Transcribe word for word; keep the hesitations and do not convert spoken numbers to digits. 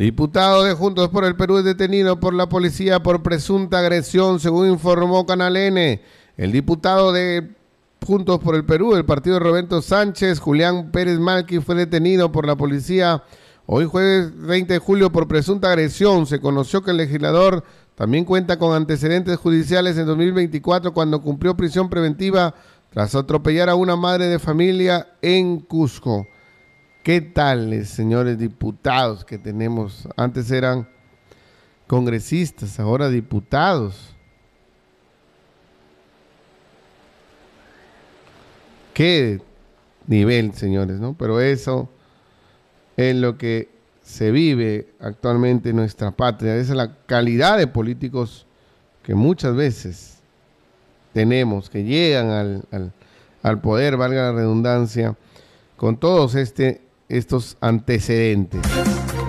Diputado de Juntos por el Perú es detenido por la policía por presunta agresión, según informó Canal N. El diputado de Juntos por el Perú, el partido de Roberto Sánchez, Julián Pérez Malqui, fue detenido por la policía hoy jueves veinte de julio por presunta agresión. Se conoció que el legislador también cuenta con antecedentes judiciales en dos mil veinticuatro cuando cumplió prisión preventiva tras atropellar a una madre de familia en Cusco. ¿Qué tal, señores diputados que tenemos? Antes eran congresistas, ahora diputados. Qué nivel, señores, ¿no? Pero eso es lo que se vive actualmente en nuestra patria. Esa es la calidad de políticos que muchas veces tenemos, que llegan al, al, al poder, valga la redundancia, con todos este, estos antecedentes.